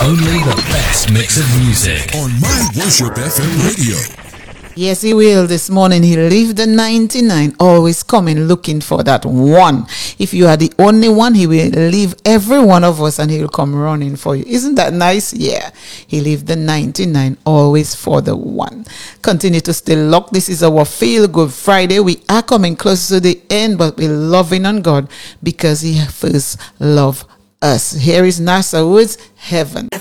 Only the best mix of music on My Worship FM radio. Yes, he will. This morning he leave the 99, always coming looking for that one. If you are the only one, he will leave every one of us and he will come running for you. Isn't that nice? Yeah. He leave the 99, always for the one. Continue to stay locked. This is our Feel Good Friday. We are coming close to the end, but we're loving on God because he first loved us. Here is Nasa Woods, Heaven.